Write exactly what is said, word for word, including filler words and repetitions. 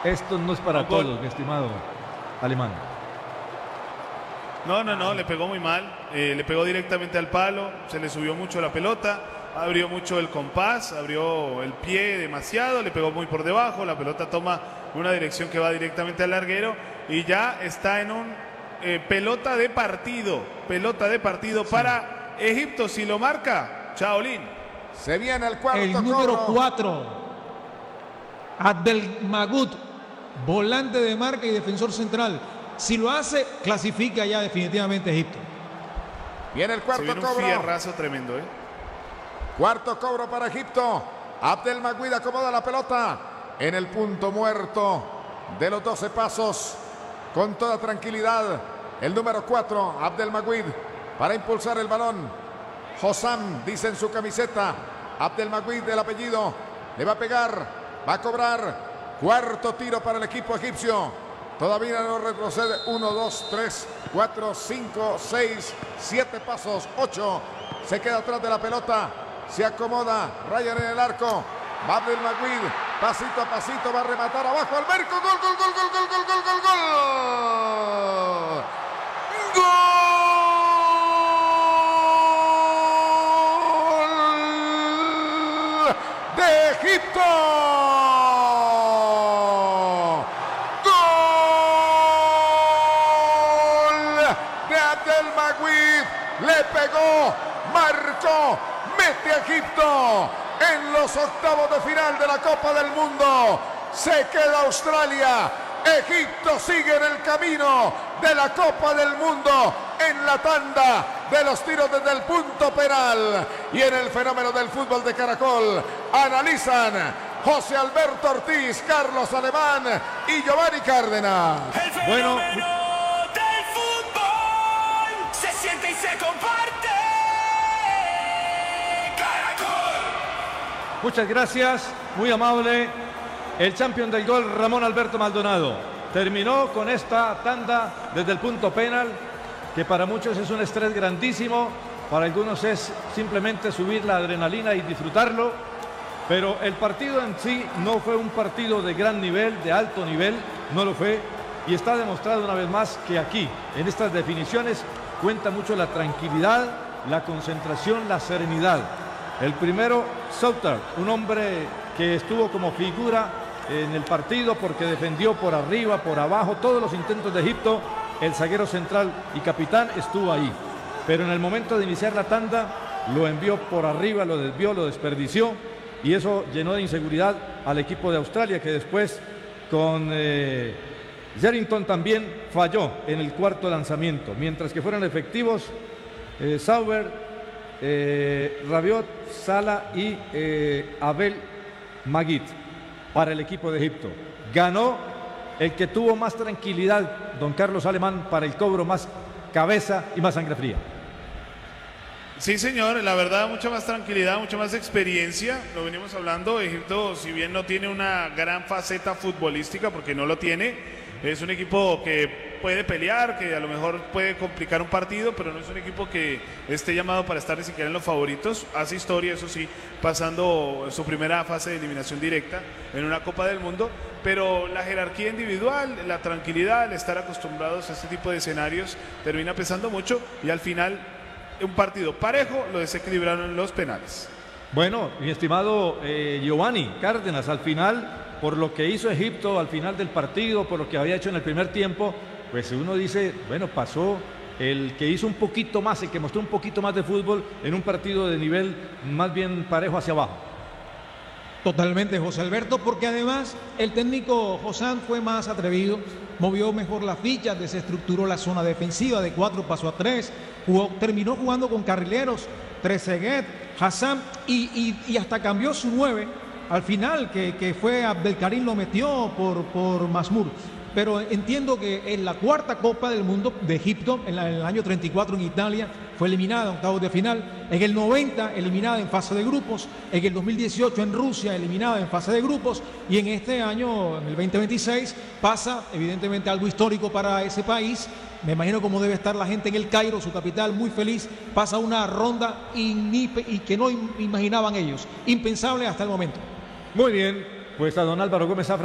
Esto no es para No, todos, gol. mi estimado Alemán. No, no, no, le pegó muy mal, eh, le pegó directamente al palo, se le subió mucho la pelota, abrió mucho el compás, abrió el pie demasiado, le pegó muy por debajo, la pelota toma una dirección que va directamente al larguero y ya está en un eh, pelota de partido, pelota de partido sí. para Egipto. Si lo marca, Shaolin. Se viene el cuarto El número cobro. cuatro, Abdelmagud, volante de marca y defensor central. Si lo hace, clasifica ya definitivamente Egipto. Viene el cuarto Se viene un cobro. fierrazo tremendo, ¿eh? Cuarto cobro para Egipto. Abdelmagud acomoda la pelota en el punto muerto de los doce pasos. Con toda tranquilidad, el número cuatro, Abdelmagud, para impulsar el balón. Hossam dice en su camiseta. Abdelmagud, del apellido, le va a pegar, va a cobrar. Cuarto tiro para el equipo egipcio. Todavía no retrocede. Uno, dos, tres, cuatro, cinco, seis, siete pasos, ocho. Se queda atrás de la pelota. Se acomoda. Ryan en el arco. Va Abdelmagud. Pasito a pasito va a rematar abajo al marco. Gol, gol, gol, gol, gol, gol, gol, gol, gol. ¡Gol de Egipto! Le pegó, marcó, mete a Egipto en los octavos de final de la Copa del Mundo. Se queda Australia. Egipto sigue en el camino de la Copa del Mundo en la tanda de los tiros desde el punto penal. Y en el fenómeno del fútbol de Caracol analizan José Alberto Ortiz, Carlos Alemán y Giovanni Cárdenas. Bueno, y se comparte. Caracol. Muchas gracias, muy amable. El campeón del gol, Ramón Alberto Maldonado, terminó con esta tanda desde el punto penal, que para muchos es un estrés grandísimo, para algunos es simplemente subir la adrenalina y disfrutarlo, pero el partido en sí no fue un partido de gran nivel, de alto nivel, no lo fue, y está demostrado una vez más que aquí, en estas definiciones, cuenta mucho la tranquilidad, la concentración, la serenidad. El primero, Southard, un hombre que estuvo como figura en el partido porque defendió por arriba, por abajo, todos los intentos de Egipto. El zaguero central y capitán estuvo ahí. Pero en el momento de iniciar la tanda, lo envió por arriba, lo desvió, lo desperdició. Y eso llenó de inseguridad al equipo de Australia, que después con... Eh, Yarrington también falló en el cuarto lanzamiento, mientras que fueron efectivos eh, Sauber, eh, Rabiot, Salah y eh, Abdelmagud para el equipo de Egipto. Ganó el que tuvo más tranquilidad, don Carlos Alemán, para el cobro, más cabeza y más sangre fría. Sí, señor, la verdad, mucha más tranquilidad, mucha más experiencia. Lo venimos hablando. Egipto, si bien no tiene una gran faceta futbolística, porque no lo tiene, es un equipo que puede pelear, que a lo mejor puede complicar un partido, pero no es un equipo que esté llamado para estar ni siquiera en los favoritos. Hace historia, eso sí, pasando su primera fase de eliminación directa en una Copa del Mundo, pero la jerarquía individual, la tranquilidad, el estar acostumbrados a este tipo de escenarios termina pesando mucho, y al final un partido parejo lo desequilibraron en los penales. Bueno, mi estimado eh, Giovanni Cárdenas, al final, por lo que hizo Egipto al final del partido, por lo que había hecho en el primer tiempo, pues uno dice, bueno, pasó el que hizo un poquito más, el que mostró un poquito más de fútbol en un partido de nivel más bien parejo hacia abajo. Totalmente, José Alberto, porque además el técnico Hossam fue más atrevido, movió mejor las fichas, desestructuró la zona defensiva, de cuatro pasó a tres, jugó, terminó jugando con carrileros, Trezeguet, Hossam y, y, y hasta cambió su nueve al final, que, que fue Abdelkarim, lo metió por, por Masmur. Pero entiendo que en la cuarta Copa del Mundo de Egipto, en, la, en el año treinta y cuatro en Italia, fue eliminada en octavos de final. En el noventa, eliminada en fase de grupos. En el dos mil dieciocho, en Rusia, eliminada en fase de grupos. Y en este año, en el veinte veintiséis, pasa evidentemente algo histórico para ese país. Me imagino cómo debe estar la gente en el Cairo, su capital, muy feliz. Pasa una ronda y que no imaginaban ellos. Impensable hasta el momento. Muy bien, pues a don Álvaro Gómez Zafra